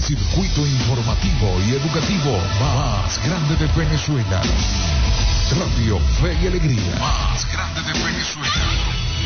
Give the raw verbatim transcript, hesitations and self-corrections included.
circuito informativo y educativo más grande de Venezuela. Radio Fe y Alegría. Más grande de Venezuela.